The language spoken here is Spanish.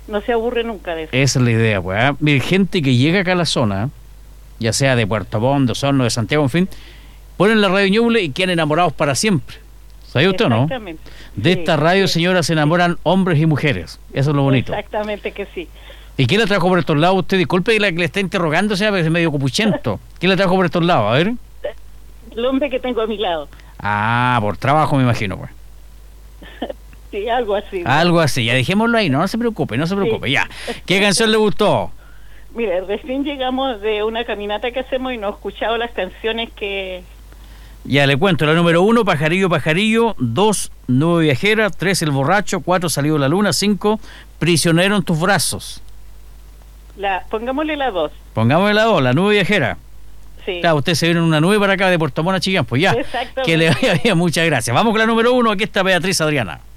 no se aburre nunca de eso. Esa es la idea, pues. Mire, gente que llega acá a la zona, ya sea de Puerto Montt, de Osorno, de Santiago, en fin, ponen la radio Ñuble y quedan enamorados para siempre. ¿Sabía usted o no? Exactamente. De esta radio, señora, se enamoran hombres y mujeres. Eso es lo bonito. Exactamente que sí. ¿Y quién la trajo por estos lados? Usted, disculpe que le está interrogando, sea, porque es medio copuchento. ¿Quién la trajo por estos lados? A ver. El hombre que tengo a mi lado. Ah, por trabajo me imagino, pues. Sí, algo así. Algo así, ya dejémoslo ahí, no se preocupe, Sí. ya. ¿Qué canción le gustó? Mire, recién llegamos de una caminata que hacemos y no he escuchado las canciones que... Ya le cuento, la número 1, Pajarillo, Pajarillo, 2, Nube Viajera, 3, El Borracho, 4, Salido la Luna, 5, Prisionero en tus brazos. Pongámosle la 2. Pongámosle la 2, La Nube Viajera. Sí. Claro, usted se viene en una nube para acá de Puerto Montt a Chillán, pues ya. Exactamente. Que le vaya bien, muchas gracias. Vamos con la número 1, aquí está Beatriz Adriana.